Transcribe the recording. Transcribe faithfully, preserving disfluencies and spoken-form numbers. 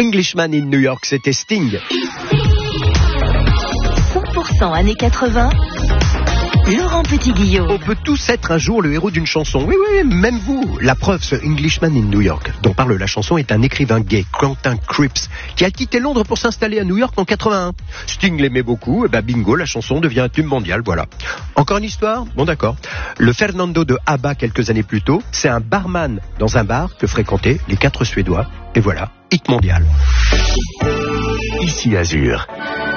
Englishman in New York, c'était Sting. cent pour cent années quatre-vingts, Laurent Petit-Guillaume. On peut tous être un jour le héros d'une chanson. Oui, oui, même vous. La preuve, ce Englishman in New York, dont parle la chanson, est un écrivain gay, Quentin Cripps, qui a quitté Londres pour s'installer à New York en quatre-vingt-un. Sting l'aimait beaucoup, et ben bingo, la chanson devient un tube mondial, voilà. Encore une histoire ? Bon, d'accord. Le Fernando de ABBA, quelques années plus tôt, c'est un barman dans un bar que fréquentaient les quatre Suédois. Et voilà, hit mondial. Ici Azur.